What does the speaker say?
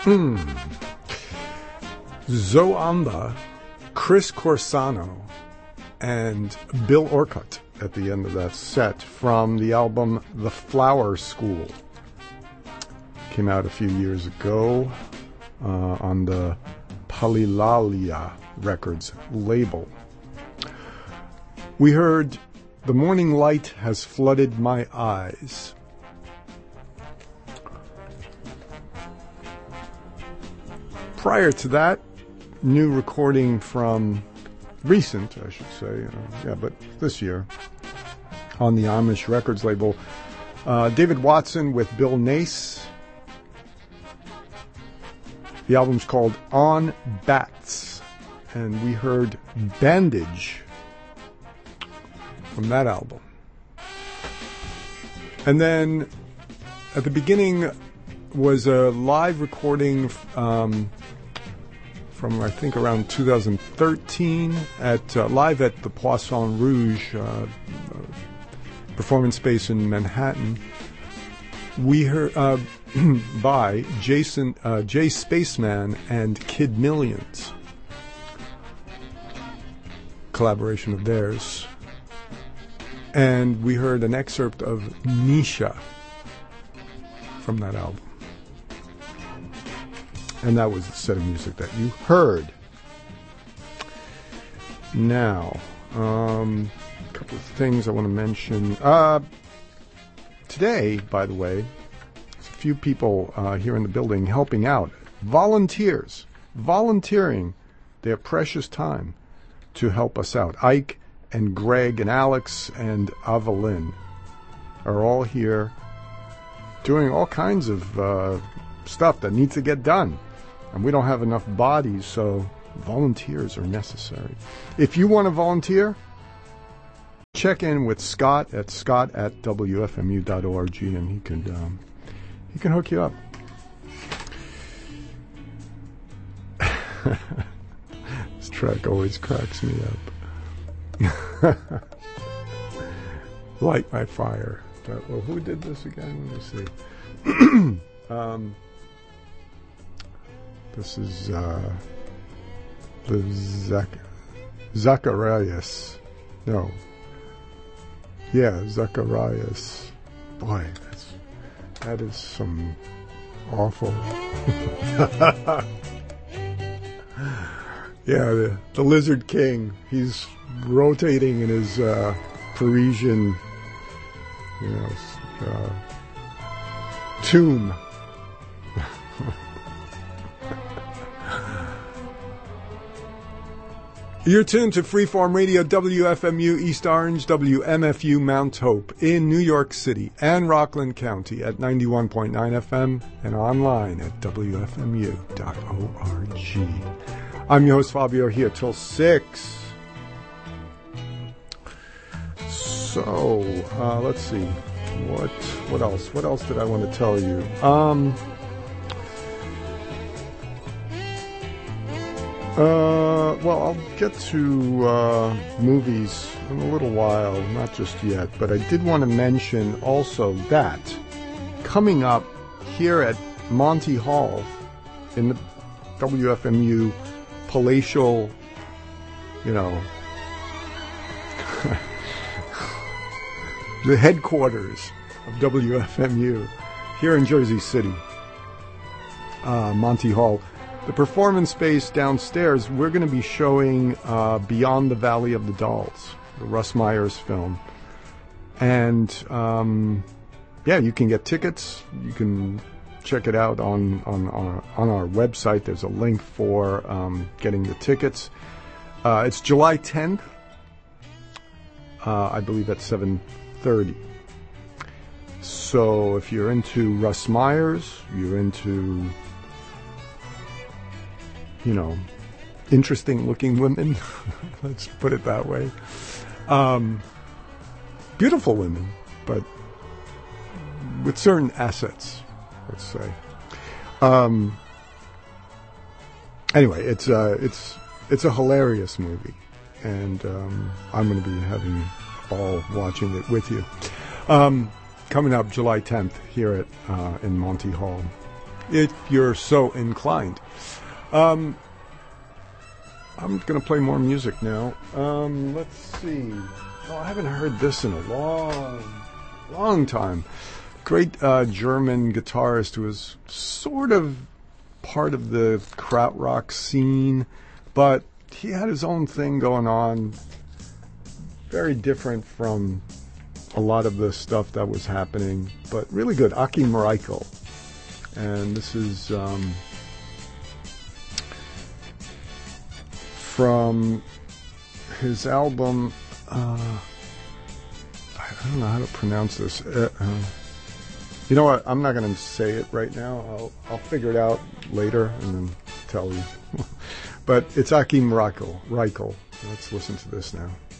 Zoamba, Chris Corsano, and Bill Orcutt at the end of that set from the album The Flower School. Came out a few years ago on the Palilalia Records label. We heard The Morning Light Has Flooded My Eyes. Prior to that, new recording from recent, I should say, but this year, on the Amish Records label, David Watson with Bill Nace. The album's called On Bats, and we heard Bandage from that album. And then at the beginning was a live recording from I think around 2013 at live at the Poisson Rouge performance space in Manhattan. We heard by Jay Spaceman and Kid Millions, collaboration of theirs, and we heard an excerpt of Nisha from that album. And that was the set of music that you heard. Now, a couple of things I want to mention. Today, by the way, there's a few people here in the building helping out. Volunteers, volunteering their precious time to help us out. Ike and Greg and Alex and Evelyn are all here doing all kinds of stuff that needs to get done. And we don't have enough bodies, so volunteers are necessary. If you want to volunteer, check in with Scott at wfmu.org, and he can hook you up. This track always cracks me up. Light My Fire. Well, who did this again? Let me see. This is the Zacharias. No. Yeah, Zacharias. Boy, that is some awful. Yeah, the Lizard King. He's rotating in his Parisian, tomb. You're tuned to Freeform Radio, WFMU East Orange, WMFU Mount Hope in New York City and Rockland County at 91.9 FM and online at WFMU.org. I'm your host, Fabio, here till 6. So, let's see. What else? What else did I want to tell you? Well, I'll get to movies in a little while, not just yet, but I did want to mention also that coming up here at Monty Hall in the WFMU palatial, the headquarters of WFMU here in Jersey City, Monty Hall. The performance space downstairs, we're going to be showing Beyond the Valley of the Dolls, the Russ Myers film. And, you can get tickets. You can check it out on our website. There's a link for getting the tickets. It's July 10th, I believe at 7:30. So if you're into Russ Myers, you're into interesting looking women, let's put it that way. Beautiful women, but with certain assets, let's say. Anyway, it's a hilarious movie, and I'm going to be having a ball watching it with you. Coming up July 10th here in Monty Hall. if you're so inclined. I'm going to play more music now. Let's see. Oh, I haven't heard this in a long time. Great German guitarist who was sort of part of the krautrock scene, but he had his own thing going on, very different from a lot of the stuff that was happening, but really good. Achim Reichel. And this is from his album, I don't know how to pronounce this. You know what? I'm not going to say it right now. I'll figure it out later and then tell you. But it's Achim Reichel. Let's listen to this now.